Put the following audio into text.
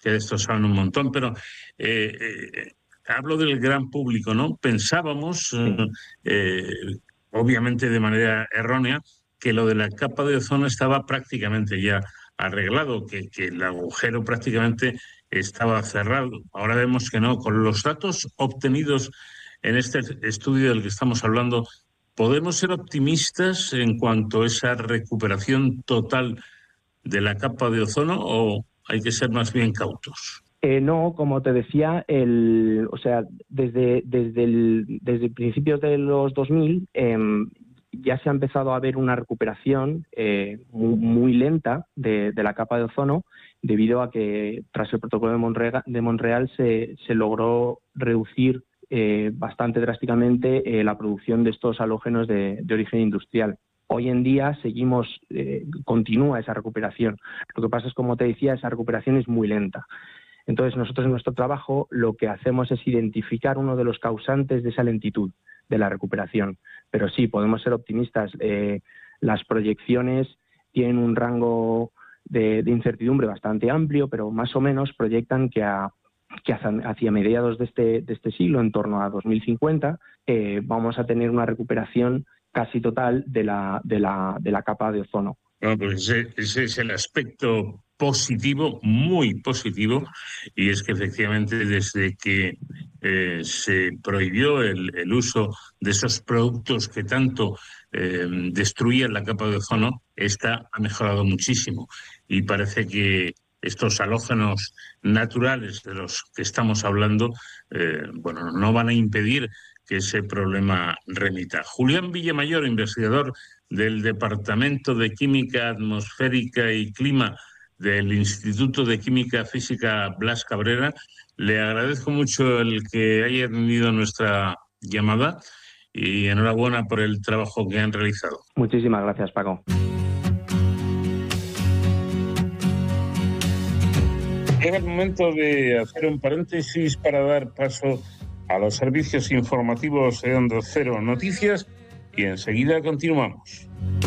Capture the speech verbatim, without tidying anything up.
que de esto saben un montón, pero eh, eh, hablo del gran público, ¿no? Pensábamos, Sí. eh, obviamente de manera errónea, que lo de la capa de ozono estaba prácticamente ya arreglado, que, que el agujero prácticamente estaba cerrado. Ahora vemos que no. Con los datos obtenidos en este estudio del que estamos hablando, ¿podemos ser optimistas en cuanto a esa recuperación total de la capa de ozono o hay que ser más bien cautos? Eh, no, como te decía, el, o sea, desde, desde, el, desde principios de los dos mil eh, ya se ha empezado a ver una recuperación eh, muy, muy lenta de, de la capa de ozono, debido a que tras el protocolo de Montreal, de Montreal se, se logró reducir eh, bastante drásticamente eh, la producción de estos halógenos de, de origen industrial. Hoy en día seguimos, eh, continúa esa recuperación. Lo que pasa es, como te decía, esa recuperación es muy lenta. Entonces, nosotros en nuestro trabajo lo que hacemos es identificar uno de los causantes de esa lentitud de la recuperación. Pero sí, podemos ser optimistas. Eh, las proyecciones tienen un rango de, de incertidumbre bastante amplio, pero más o menos proyectan que, a, que hacia, hacia mediados de este, de este siglo, en torno a dos mil cincuenta, eh, vamos a tener una recuperación casi total de la, de la, de la capa de ozono. Bueno, pues ese, ese es el aspecto positivo, muy positivo, y es que efectivamente desde que eh, se prohibió el, el uso de esos productos que tanto eh, destruían la capa de ozono, esta ha mejorado muchísimo y parece que estos halógenos naturales de los que estamos hablando, eh, bueno, no van a impedir que ese problema remita. Julián Villamayor, investigador del Departamento de Química Atmosférica y Clima del Instituto de Química Física Blas Cabrera, le agradezco mucho el que haya atendido nuestra llamada y enhorabuena por el trabajo que han realizado. Muchísimas gracias, Paco. Llega el momento de hacer un paréntesis para dar paso a los servicios informativos de Onda Cero Noticias y enseguida continuamos.